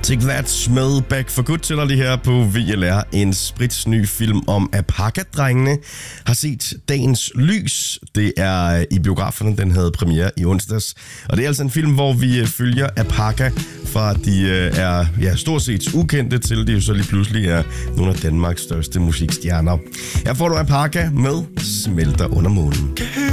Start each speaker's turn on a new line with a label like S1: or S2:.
S1: Take That med Back for Good til dig her på VLR. En spritsny film om Apaka-drengene har set dagens lys. Det er i biograferne, den havde premiere i onsdags. Og det er altså en film, hvor vi følger Apaka fra de er stort set ukendte til de jo så lige pludselig er nogle af Danmarks største musikstjerner. Her får du Apaka med Smelter under månen.